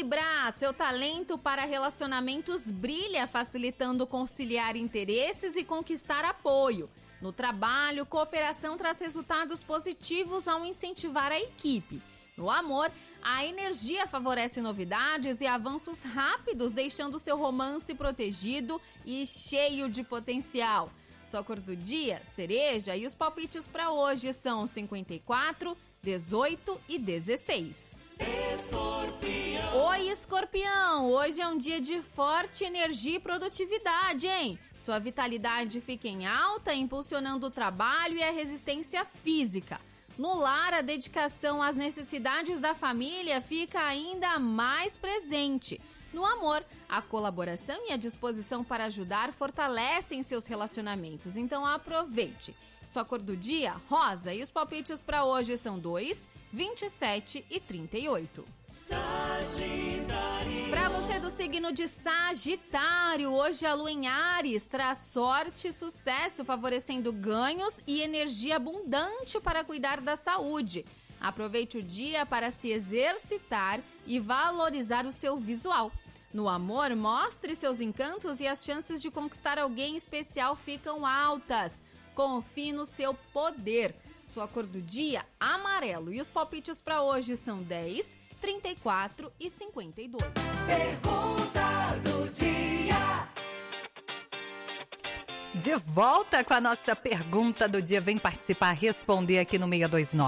Libra, seu talento para relacionamentos brilha, facilitando conciliar interesses e conquistar apoio. No trabalho, cooperação traz resultados positivos ao incentivar a equipe. No amor, a energia favorece novidades e avanços rápidos, deixando seu romance protegido e cheio de potencial. Sua cor do dia, cereja, e os palpites para hoje são 54, 18 e 16. Escorpião. Oi, Escorpião! Hoje é um dia de forte energia e produtividade, hein? Sua vitalidade fica em alta, impulsionando o trabalho e a resistência física. No lar, a dedicação às necessidades da família fica ainda mais presente. No amor, a colaboração e a disposição para ajudar fortalecem seus relacionamentos, então aproveite. Sua cor do dia, rosa, e os palpites para hoje são 2, 27 e 38. Sagitário. Para você do signo de Sagitário, hoje a lua em Áries traz sorte e sucesso, favorecendo ganhos e energia abundante para cuidar da saúde. Aproveite o dia para se exercitar e valorizar o seu visual. No amor, mostre seus encantos e as chances de conquistar alguém especial ficam altas. Confie no seu poder. Sua cor do dia, amarelo. E os palpites para hoje são 10, 34 e 52. Pergunta do dia. De volta com a nossa pergunta do dia. Vem participar, responder aqui no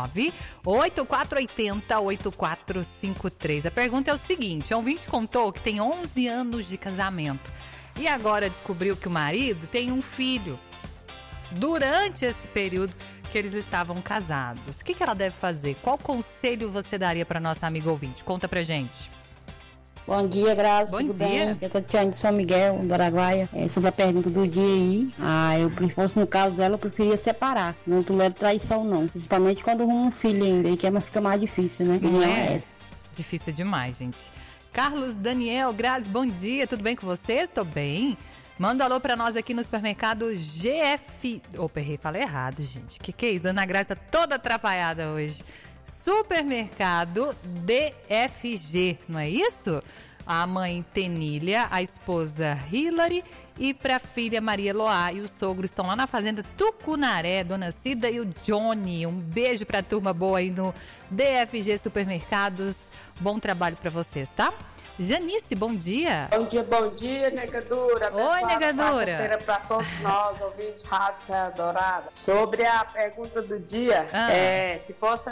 629-8480-8453. A pergunta é o seguinte: um ouvinte contou que tem 11 anos de casamento e agora descobriu que o marido tem um filho. Durante esse período que eles estavam casados, o que ela deve fazer? Qual conselho você daria para nossa amiga ouvinte? Conta pra gente. Bom dia, Grazi. Bom tudo dia. Bem? Eu tô Tatiana de São Miguel, do Araguaia. Sobre a pergunta do dia aí. No caso dela, eu preferia separar. Não tolero traição, não. Principalmente quando arruma um filho ainda, aí que fica mais difícil, né? Não é? Difícil demais, gente. Carlos Daniel, Grazi, bom dia. Tudo bem com vocês? Tô bem. Manda um alô pra nós aqui no supermercado GF... Opa, errei, falei errado, gente. Que é isso? Dona Grazi tá toda atrapalhada hoje. Supermercado DFG, não é isso? A mãe Tenília, a esposa Hilary e pra filha Maria Loá e o sogro estão lá na fazenda Tucunaré, Dona Cida e o Johnny. Um beijo pra turma boa aí no DFG Supermercados. Bom trabalho pra vocês, tá? Janice, bom dia. Bom dia, negadura. Oi, negadura. Para todos nós, ouvintes Rádio Serra Dourada. Sobre a pergunta do dia, se fosse